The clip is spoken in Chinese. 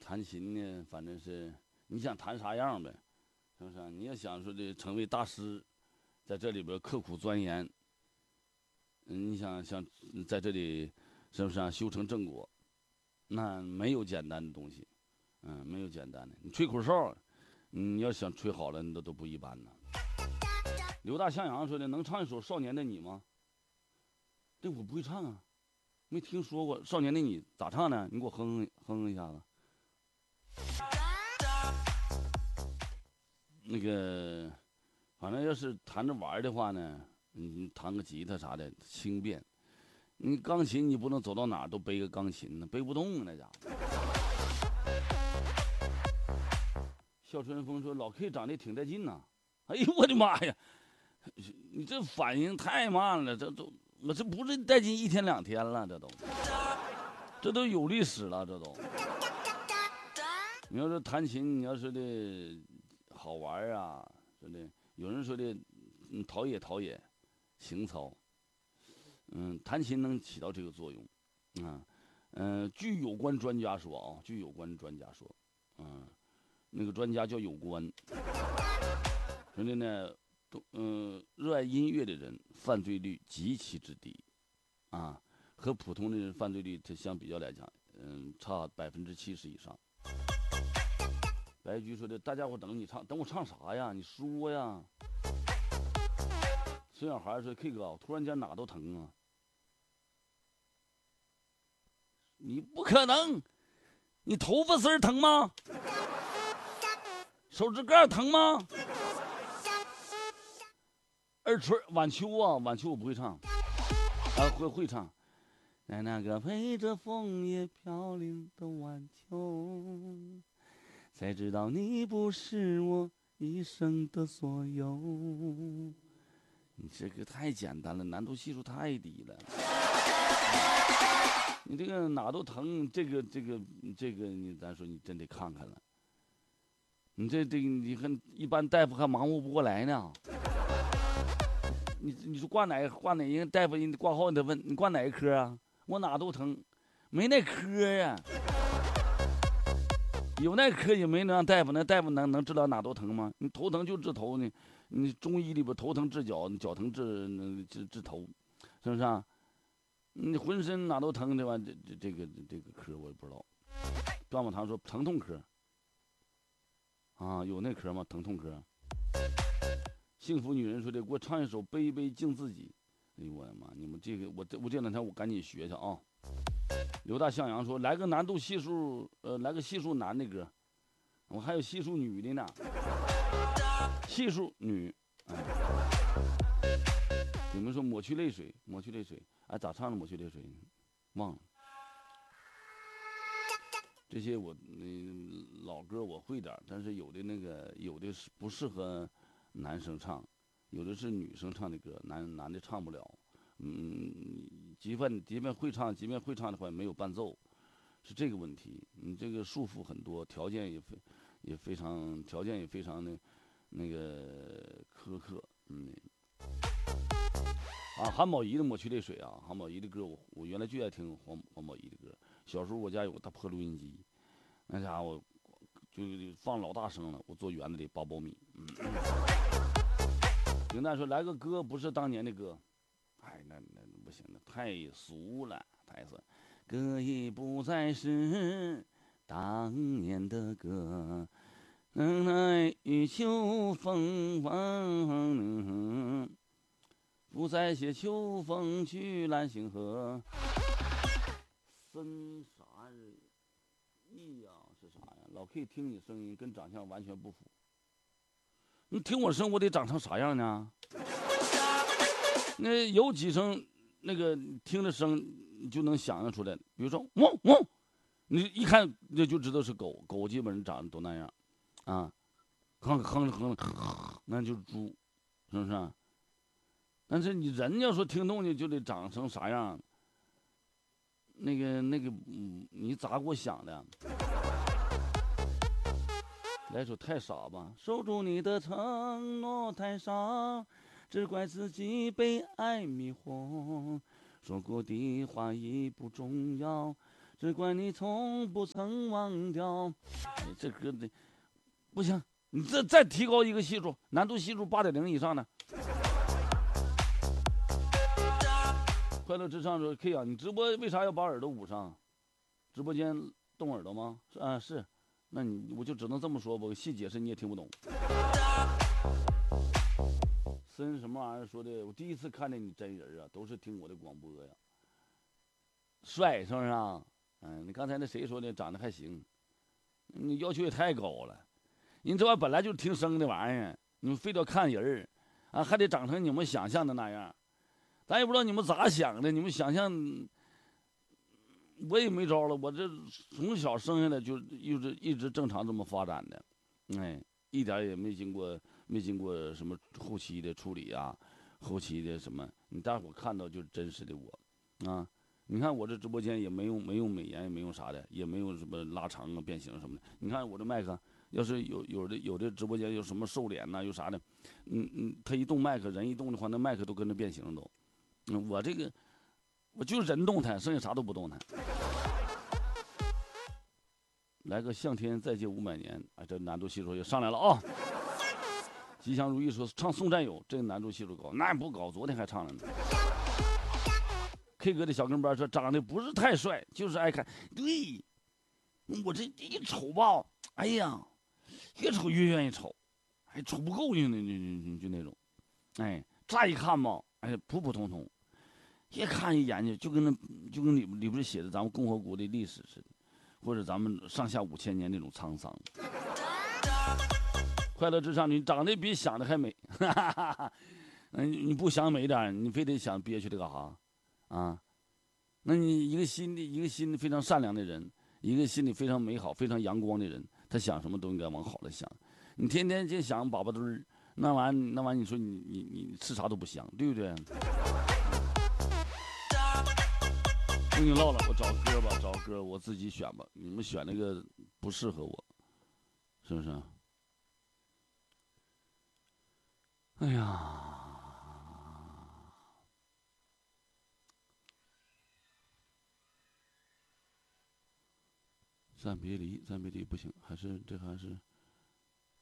弹琴呢，反正是你想弹啥样呗，是不是？你要想说的成为大师，在这里边刻苦钻研，你想在这里是不是修成正果？那没有简单的东西，没有简单的。你吹口哨，你要想吹好了，那都不一般呢。刘大向阳说的，能唱一首《少年的你》吗？这我不会唱啊，没听说过《少年的你》咋唱呢？你给我哼一下子。那个，反正要是弹着玩的话呢，你弹个吉他啥的轻便。你钢琴你不能走到哪儿都背个钢琴呢，背不动那家伙。笑春风说：“老 K 长得挺带劲呐。”哎呦我的妈呀！你这反应太慢了，我这不是带劲一天两天了，这都有历史了，这都。你要是弹琴，你要是的好玩啊，说的有人说的，陶冶情操，弹琴能起到这个作用，据有关专家说，那个专家叫有关，说的呢，热爱音乐的人犯罪率极其之低，和普通的人犯罪率它相比较来讲，差70%以上。白菊说的，大家伙等你唱，等我唱啥呀？你说呀。孙小孩说 ：“K 哥，我突然间哪都疼啊。”你不可能，你头发丝疼吗？手指盖疼吗？二春晚秋啊，晚秋我不会唱，会唱。在那个陪着枫叶飘零的晚秋，才知道你不是我一生的所有。你这个太简单了，难度系数太低了。你这个哪都疼，这个，你咱说你真得看看了。你你看一般大夫还忙活不过来呢。你说挂哪个大夫？你挂号你得问你挂哪个科啊？我哪都疼，没那科呀。有那科也没能让大夫，那大夫能治疗哪都疼吗？你头疼就治头呢，你中医里边头疼治脚，脚疼治头，是不是啊？你浑身哪都疼对吧？这个科我也不知道。段宝堂说疼痛科啊，有那科吗？疼痛科。幸福女人说的，给我唱一首《悲悲敬自己》。哎呦我的妈！你们这个我这两天我赶紧学去啊。刘大向阳说来个难度系数，来个系数男的歌。我还有系数女的呢。系数女。你们说抹去泪水，哎，咋唱的抹去泪水？忘了。这些我老歌我会点，但是有的是不适合男生唱，有的是女生唱的歌，男的唱不了。即便会唱的话没有伴奏，是这个问题。你这个束缚很多，条件也非常的那个苛刻。韩宝仪的《抹去泪水》啊，韩宝仪的歌我原来就爱听黄宝仪的歌。小时候我家有个大破录音机，那家伙就放老大声了，我坐园子里扒苞米。平淡说来个歌不是当年的歌，哎，那不行，那太俗了，太俗。歌已不再是当年的歌，奈雨秋风不再写秋风去兰心河。森啥意呀？是啥呀？老 K 听你声音跟长相完全不符。你听我声，我得长成啥样呢？那有几声那个听着声你就能想象出来，比如说汪汪，你一看这就知道是狗，狗基本上长得都那样，哼，那就是猪，是不是啊？但是你人要说听动静就得长成啥样，那个，你咋给我想的？来首太傻吧，守住你的承诺太傻，只怪自己被爱迷惑，说过的话已不重要， 只怪你从不曾忘掉。哎，这歌的不行，你再提高一个系数，难度系数8.0以上的。快乐至上说 K 啊，你直播为啥要把耳朵捂上？直播间动耳朵吗？是，那我就只能这么说吧，我细解释你也听不懂。森什么玩意儿说的？我第一次看见你真人啊，都是听我的广播呀。帅是不是啊？你刚才那谁说的？长得还行，你要求也太高了。人这玩意本来就是听声的玩意儿，你们非得看人啊，还得长成你们想象的那样。咱也不知道你们咋想的，你们想象，我也没招了。我这从小生下来就一直正常这么发展的，一点也没经过什么后期的处理啊，后期的什么，你大伙看到就是真实的我，啊，你看我这直播间也没用美颜，也没用啥的，也没有什么拉长啊、变形什么的。你看我这麦克，要是有的直播间有什么瘦脸呐、有啥的，他一动麦克，人一动的话，那麦克都跟着变形都。我这个我就人动弹，剩下啥都不动弹。来个向天再借500年，哎，这难度系数也上来了啊！吉祥如意说唱送战友，这个难度系数高，那不高，昨天还唱了呢。K 哥的小跟班说长得不是太帅，就是爱看。对，我这一瞅吧，哎呀，越瞅越愿意瞅，还瞅不够就那种，乍一看吧，普普通通，一看一研究就跟里边写的咱们共和国的历史似的，或者咱们上下5000年那种沧桑。快乐至上，你长得比想的还美，你不想美点，你非得想憋屈的干啥啊？那你一个心里非常善良的人，一个心里非常美好、非常阳光的人，他想什么都应该往好了想。你天天就想粑粑墩儿，那玩意儿，你说你吃啥都不香，对不对？不跟你唠了，我找歌吧，找歌我自己选吧，你们选那个不适合我，是不是？哎呀，暂别离不行，还是。